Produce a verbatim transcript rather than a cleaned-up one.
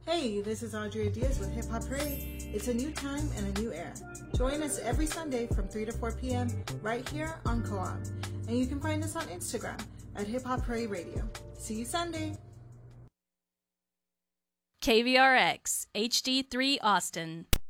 Hey, this is Audrey Diaz with Hip Hop Parade. It's a new time and a new era. Join us every Sunday from three to four p.m. right here on Co-op. And you can find us on Instagram at Hip Hop Parade Radio. See you Sunday. K V R X H D three Austin.